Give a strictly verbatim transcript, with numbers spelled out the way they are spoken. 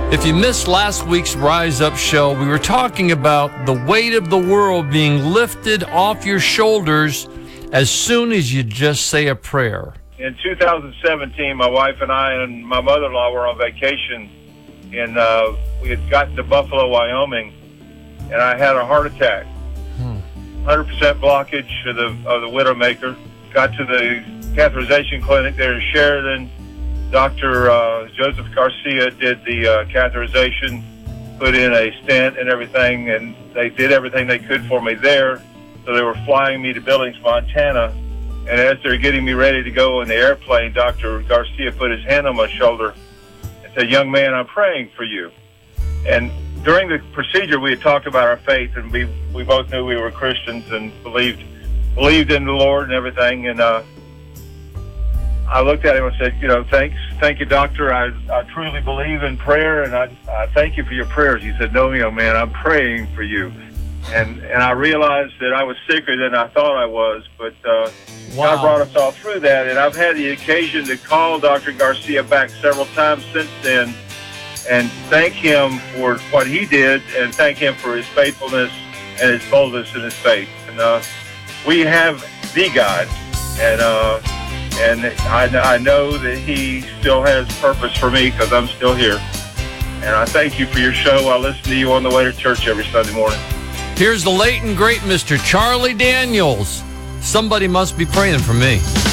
If you missed last week's Rise Up show, we were talking about the weight of the world being lifted off your shoulders as soon as you just say a prayer. In two thousand seventeen, my wife and I and my mother-in-law were on vacation, and uh, we had gotten to Buffalo, Wyoming, and I had a heart attack. Hmm. one hundred percent blockage of the, of the Widowmaker. Got to the catheterization clinic there in Sheridan. Doctor uh, Joseph Garcia did the uh, catheterization, put in a stent and everything, and they did everything they could for me there. So they were flying me to Billings, Montana, and as they're getting me ready to go in the airplane, Doctor Garcia put his hand on my shoulder and said, "Young man, I'm praying for you." And during the procedure, we had talked about our faith, and we we both knew we were Christians and believed believed in the Lord and everything. And uh, I looked at him and said, "You know, thanks, thank you, doctor. I I truly believe in prayer, and I I thank you for your prayers." He said, "No, young man, I'm praying for you." And and I realized that I was sicker than I thought I was, but uh, wow. God brought us all through that. And I've had the occasion to call Doctor Garcia back several times since then and thank him for what he did and thank him for his faithfulness and his boldness in his faith. And uh, we have the God, and uh, and I, I know that he still has purpose for me because I'm still here. And I thank you for your show. I listen to you on the way to church every Sunday morning. Here's the late and great Mister Charlie Daniels. Somebody must be praying for me.